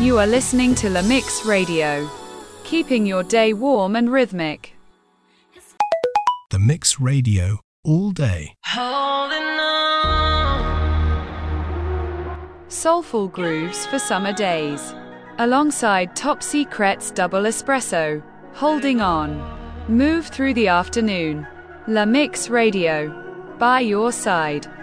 You are listening to La Mix Radio, keeping your day warm and rhythmic. The Mix Radio, all day. Soulful grooves for summer days. Alongside Top Secret's Double Espresso, Holding On. Move through the afternoon. La Mix Radio, by your side.